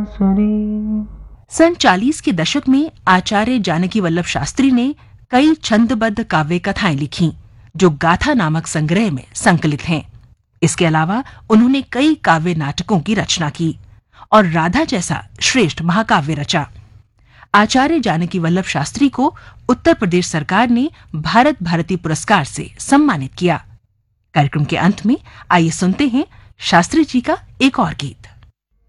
सन 40 के दशक में आचार्य जानकी वल्लभ शास्त्री ने कई छंदबद्ध काव्य कथाएं लिखीं, जो गाथा नामक संग्रह में संकलित हैं। इसके अलावा उन्होंने कई काव्य नाटकों की रचना की और राधा जैसा श्रेष्ठ महाकाव्य रचा। आचार्य जानकी वल्लभ शास्त्री को उत्तर प्रदेश सरकार ने भारत भारती पुरस्कार से सम्मानित किया। कार्यक्रम के अंत में आइए सुनते हैं शास्त्री जी का एक और गीत।